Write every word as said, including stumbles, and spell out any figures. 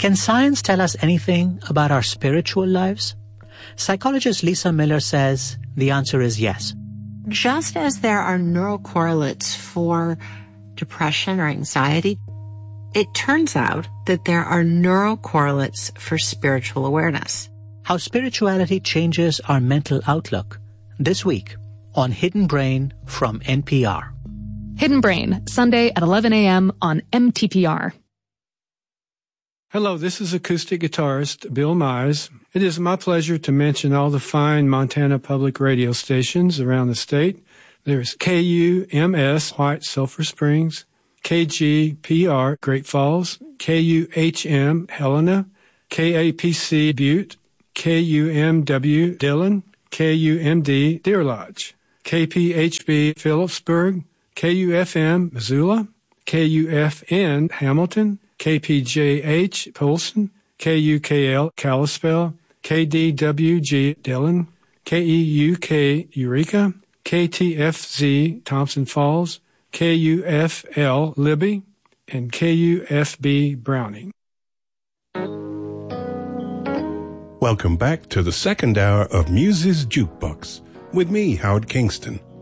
Can science tell us anything about our spiritual lives? Psychologist Lisa Miller says the answer is yes. Just as there are neural correlates for depression or anxiety, it turns out that there are neural correlates for spiritual awareness. How spirituality changes our mental outlook. This week on Hidden Brain from N P R. Hidden Brain, Sunday at eleven a.m. on M T P R. Hello, this is acoustic guitarist Bill Mize. It is my pleasure to mention all the fine Montana public radio stations around the state. There's K U M S White Sulphur Springs, K G P R Great Falls, K U H M Helena, K A P C Butte, K U M W Dillon, K U M D Deer Lodge, K P H B Phillipsburg, K U F M Missoula, K U F N Hamilton, K P J H Polson, K U K L Kalispell, K D W G Dillon, K E U K Eureka, K T F Z Thompson Falls, K U F L Libby, and K U F B Browning. Welcome back to the second hour of Muse's Jukebox with me, Howard Kingston.